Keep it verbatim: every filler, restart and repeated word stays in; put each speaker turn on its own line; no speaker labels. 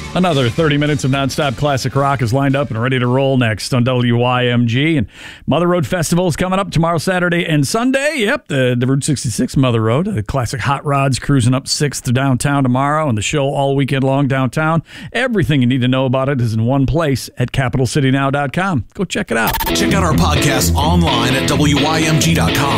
Another thirty minutes of nonstop classic rock is lined up and ready to roll next on W Y M G. And Mother Road Festival is coming up tomorrow, Saturday, and Sunday. Yep, the, the Route sixty-six Mother Road. The classic Hot Rods cruising up sixth to downtown tomorrow, and the show all weekend long downtown. Everything you need to know about it is in one place at capital city now dot com. Go check it out.
Check out our podcast online at W Y M G dot com.